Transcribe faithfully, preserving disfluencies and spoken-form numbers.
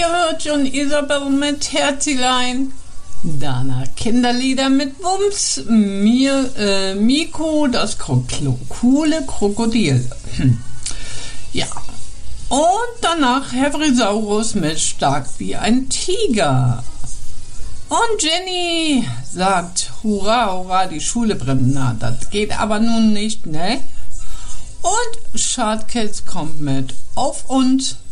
Ihr hört schon Isabel mit Herzilein. Danach Kinderlieder mit Wumms. Mir, äh, Miko, das Kro coole Krokodil. Hm. Ja. Und danach Hebrisaurus mit Stark wie ein Tiger. Und Jenny sagt, hurra, hurra, die Schule brennt. Na, das geht aber nun nicht, ne? Und Schadkids kommt mit Auf uns.